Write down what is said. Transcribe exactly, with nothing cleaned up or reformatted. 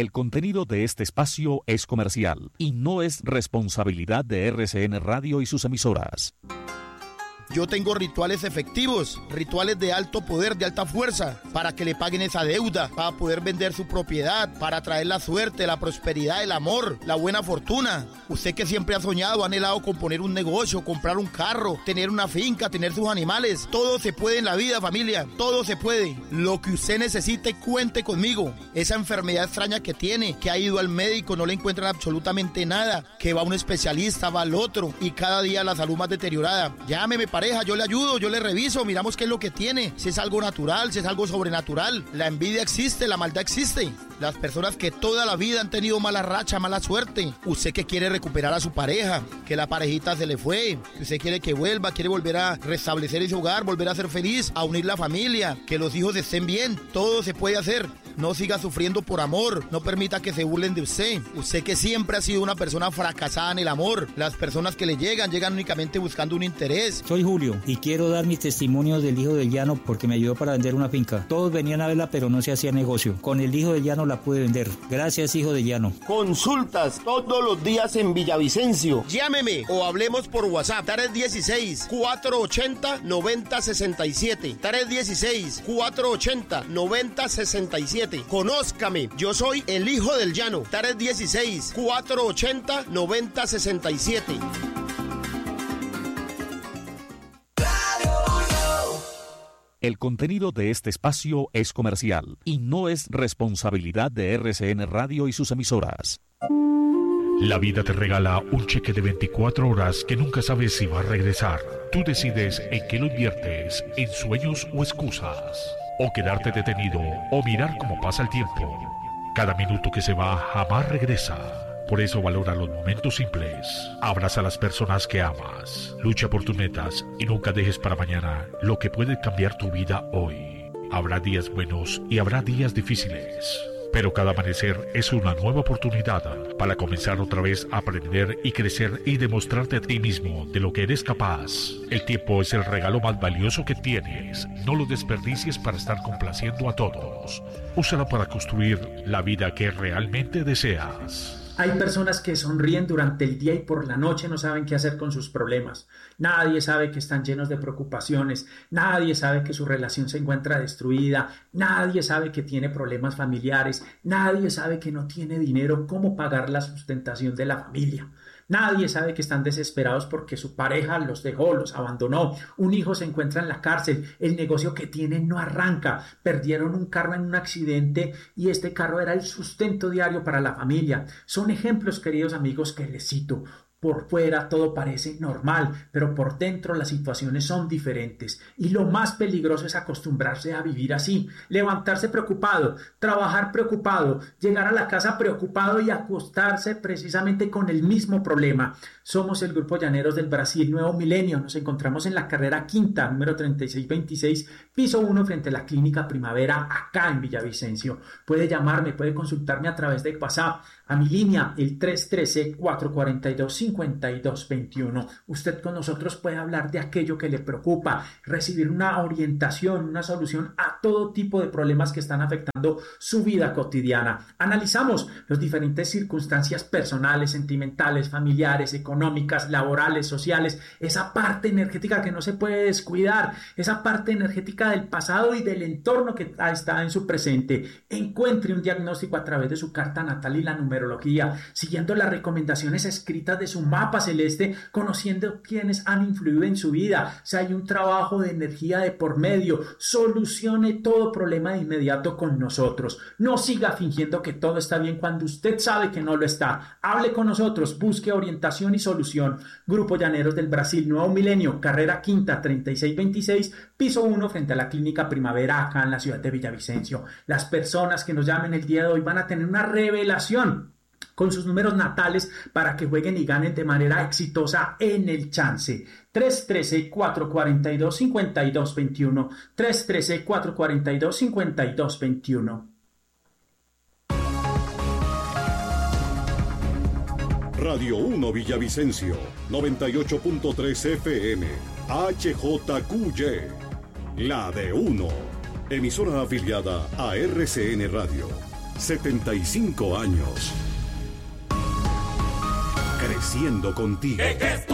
El contenido de este espacio es comercial y no es responsabilidad de R C N Radio y sus emisoras. Yo tengo rituales efectivos, rituales de alto poder, de alta fuerza, para que le paguen esa deuda, para poder vender su propiedad, para traer la suerte, la prosperidad, el amor, la buena fortuna. Usted que siempre ha soñado, ha anhelado con poner un negocio, comprar un carro, tener una finca, tener sus animales. Todo se puede en la vida, familia, todo se puede. Lo que usted necesite, cuente conmigo. Esa enfermedad extraña que tiene, que ha ido al médico, no le encuentran absolutamente nada, que va a un especialista, va al otro, y cada día la salud más deteriorada. Llámeme para pareja, yo le ayudo, yo le reviso, miramos qué es lo que tiene, si es algo natural, si es algo sobrenatural. La envidia existe, la maldad existe. Las personas que toda la vida han tenido mala racha, mala suerte. Usted que quiere recuperar a su pareja, que la parejita se le fue, que usted quiere que vuelva, quiere volver a restablecer ese hogar, volver a ser feliz, a unir la familia, que los hijos estén bien, todo se puede hacer. No siga sufriendo por amor, no permita que se burlen de usted. Usted que siempre ha sido una persona fracasada en el amor. Las personas que le llegan, llegan únicamente buscando un interés. Soy Julio y quiero dar mis testimonios del hijo del llano porque me ayudó para vender una finca. Todos venían a verla pero no se hacía negocio. Con el hijo del llano la pude vender. Gracias, hijo del llano. Consultas todos los días en Villavicencio. Llámeme o hablemos por WhatsApp. tres dieciséis, cuatrocientos ochenta, noventa sesenta y siete. tres dieciséis, cuatrocientos ochenta, noventa sesenta y siete. Conózcame, yo soy el hijo del llano. tres dieciséis, cuatrocientos ochenta, noventa sesenta y siete. El contenido de este espacio es comercial y no es responsabilidad de R C N Radio y sus emisoras. La vida te regala un cheque de veinticuatro horas que nunca sabes si va a regresar. Tú decides en qué lo inviertes, en sueños o excusas, o quedarte detenido o mirar cómo pasa el tiempo. Cada minuto que se va jamás regresa. Por eso valora los momentos simples. Abraza a las personas que amas. Lucha por tus metas y nunca dejes para mañana lo que puede cambiar tu vida hoy. Habrá días buenos y habrá días difíciles. Pero cada amanecer es una nueva oportunidad para comenzar otra vez a aprender y crecer y demostrarte a ti mismo de lo que eres capaz. El tiempo es el regalo más valioso que tienes. No lo desperdicies para estar complaciendo a todos. Úsalo para construir la vida que realmente deseas. Hay personas que sonríen durante el día y por la noche no saben qué hacer con sus problemas. Nadie sabe que están llenos de preocupaciones. Nadie sabe que su relación se encuentra destruida. Nadie sabe que tiene problemas familiares. Nadie sabe que no tiene dinero, cómo pagar la sustentación de la familia. Nadie sabe que están desesperados porque su pareja los dejó, los abandonó. Un hijo se encuentra en la cárcel. El negocio que tienen no arranca. Perdieron un carro en un accidente y este carro era el sustento diario para la familia. Son ejemplos, queridos amigos, que les cito. Por fuera todo parece normal, pero por dentro las situaciones son diferentes. Y lo más peligroso es acostumbrarse a vivir así, levantarse preocupado, trabajar preocupado, llegar a la casa preocupado y acostarse precisamente con el mismo problema. Somos el Grupo Llaneros del Brasil Nuevo Milenio. Nos encontramos en la carrera quinta, número treinta y seis veintiséis, piso uno, frente a la Clínica Primavera, acá en Villavicencio. Puede llamarme, puede consultarme a través de WhatsApp, a mi línea, el tres uno tres, cuatro cuatro dos, cinco dos dos uno. Usted con nosotros puede hablar de aquello que le preocupa, recibir una orientación, una solución a todo tipo de problemas que están afectando su vida cotidiana. Analizamos las diferentes circunstancias personales, sentimentales, familiares, económicas, laborales, sociales, esa parte energética que no se puede descuidar, esa parte energética del pasado y del entorno que está en su presente. Encuentre un diagnóstico a través de su carta natal y la numerología, siguiendo las recomendaciones escritas de su mapa celeste, conociendo quiénes han influido en su vida. Si hay un trabajo de energía de por medio, solucione todo problema de inmediato con nosotros. No siga fingiendo que todo está bien cuando usted sabe que no lo está. Hable con nosotros, busque orientación y solución. Grupo Llaneros del Brasil Nuevo Milenio, carrera quinta, treinta y seis veintiséis, piso uno, frente a la Clínica Primavera, acá en la ciudad de Villavicencio. Las personas que nos llamen el día de hoy van a tener una revelación con sus números natales para que jueguen y ganen de manera exitosa en el chance. tres uno tres, cuatro cuatro dos, cinco dos dos uno. tres uno tres, cuatro cuatro dos, cinco dos dos uno. Radio uno Villavicencio, noventa y ocho punto tres F M, H J Q Y, la de uno, emisora afiliada a R C N Radio. setenta y cinco años. Creciendo contigo.